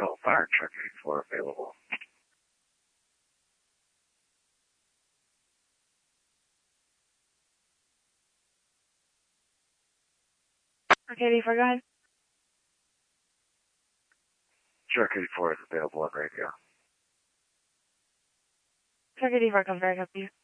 call fire truck 84 available. Truck 84, go ahead. Truck 84 is available on radio. Truck 84 comes back up to you.